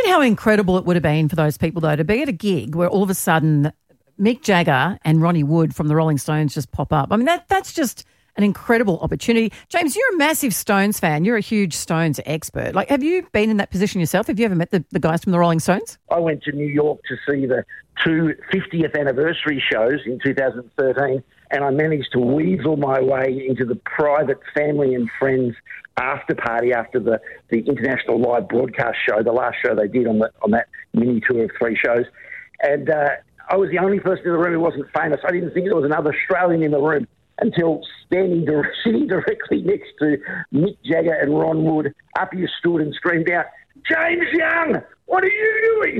Imagine how incredible it would have been for those people, though, to be at a gig where all of a sudden Mick Jagger and Ronnie Wood from the Rolling Stones just pop up. I mean, that's just an incredible opportunity. James, you're a massive Stones fan. You're a huge Stones expert. Like, have you been in that position yourself? Have you ever met the guys from the Rolling Stones? I went to New York to see the two 50th anniversary shows in 2013, and I managed to weasel my way into the private family and friends after party after the international live broadcast show, the last show they did on that mini tour of 3 shows. And I was the only person in the room who wasn't famous. I didn't think there was another Australian in the room until sitting directly next to Mick Jagger and Ron Wood, up you stood and screamed out, "James Young, what are you doing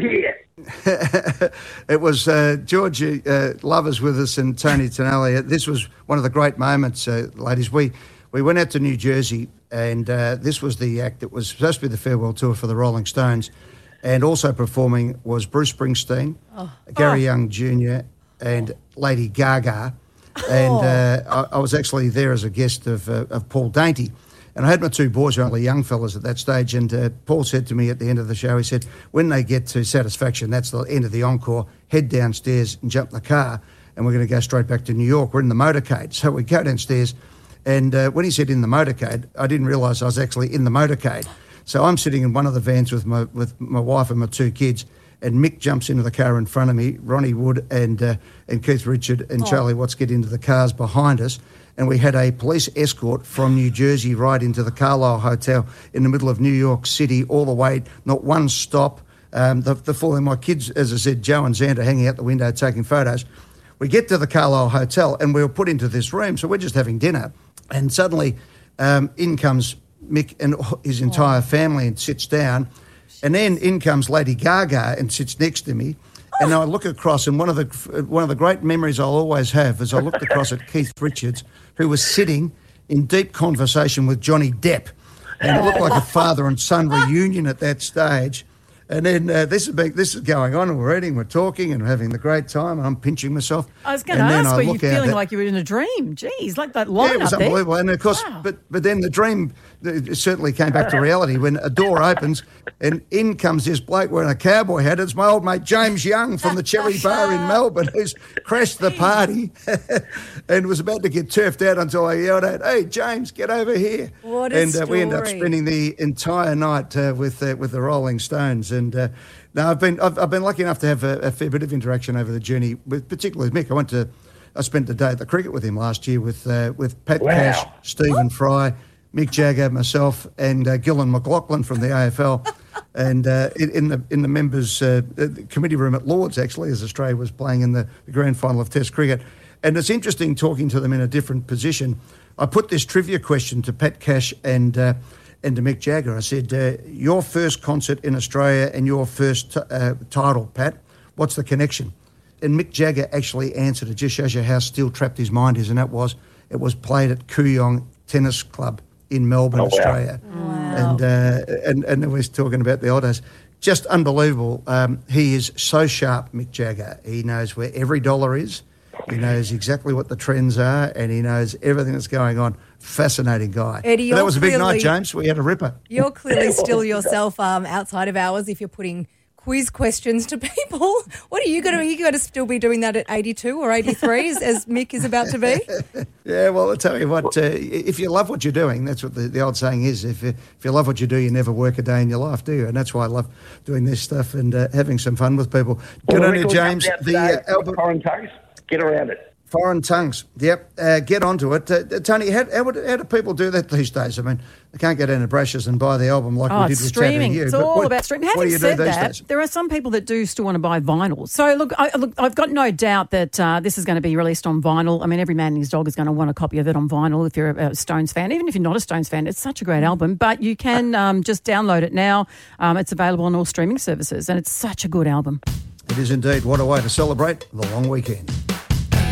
here?" It was George Lovers with us and Tony Tonelli. This was one of the great moments, ladies. We went out to New Jersey, and this was the act that was supposed to be the farewell tour for the Rolling Stones. And also performing was Bruce Springsteen, Gary Young Jr. and Lady Gaga. And I was actually there as a guest of Paul Dainty. And I had my 2 boys, who were only young fellas at that stage, and Paul said to me at the end of the show, he said, when they get to Satisfaction, that's the end of the encore, head downstairs and jump in the car, and we're going to go straight back to New York. We're in the motorcade. So we go downstairs, and when he said in the motorcade, I didn't realise I was actually in the motorcade. So I'm sitting in one of the vans with my wife and my 2 kids, and Mick jumps into the car in front of me, Ronnie Wood and Keith Richard and Charlie Watts get into the cars behind us, and we had a police escort from New Jersey right into the Carlisle Hotel in the middle of New York City, all the way, not one stop. The full, and my kids, as I said, Joe and Xander, hanging out the window taking photos. We get to the Carlisle Hotel, and we were put into this room, so we're just having dinner, and suddenly in comes Mick and his entire family and sits down. And then in comes Lady Gaga and sits next to me. And I look across, and one of the great memories I'll always have is I looked across at Keith Richards, who was sitting in deep conversation with Johnny Depp. And it looked like a father and son reunion at that stage. And then this is going on, and we're eating, we're talking, and we're having the great time, and I'm pinching myself. I was going to ask, were you feeling like you were in a dream? Geez, like that line up there. Yeah, it was unbelievable. And, of course, but then the dream certainly came back to reality when a door opens, and in comes this bloke wearing a cowboy hat. It's my old mate James Young from the Cherry Bar in Melbourne, who's crashed the party and was about to get turfed out until I yelled out, "Hey, James, get over here." What a story. We ended up spending the entire night with the Rolling Stones. And now I've been lucky enough to have a fair bit of interaction over the journey, particularly with Mick. I spent the day at the cricket with him last year with Pat Cash, Stephen Fry, Mick Jagger, myself, and Gillan McLaughlin from the AFL, and in the members' committee room at Lords, actually, as Australia was playing in the grand final of Test cricket. And it's interesting talking to them in a different position. I put this trivia question to Pat Cash and to Mick Jagger. I said, your first concert in Australia and your first title, Pat, what's the connection? And Mick Jagger actually answered. It just shows you how steel-trapped his mind is, and it was played at Kooyong Tennis Club in Melbourne, Australia. Wow. And we're talking about the old days. Just unbelievable. He is so sharp, Mick Jagger. He knows where every dollar is. He knows exactly what the trends are, and he knows everything that's going on. Fascinating guy. Eddie, that was a big night, James. We had a ripper. You're clearly still yourself outside of hours if you're putting quiz questions to people. What are you going to? Are you going to still be doing that at 82 or 83 as Mick is about to be? Yeah, well, I'll tell you what, if you love what you're doing, that's what the old saying is. If you love what you do, you never work a day in your life, do you? And that's why I love doing this stuff and having some fun with people. Good on you, James. The album Foreign Tongues, get around it. Foreign Tongues, yep. Get onto it. Tony, how do people do that these days? I mean, they can't go down to Brashes and buy the album like we did with streaming. Saturday. It's all about streaming. Having said that, days? there are some people that do still want to buy vinyl. So, look, I've got no doubt that this is going to be released on vinyl. I mean, every man and his dog is going to want a copy of it on vinyl if you're a Stones fan. Even if you're not a Stones fan, it's such a great album. But you can just download it now. It's available on all streaming services, and it's such a good album. It is indeed. What a way to celebrate the long weekend.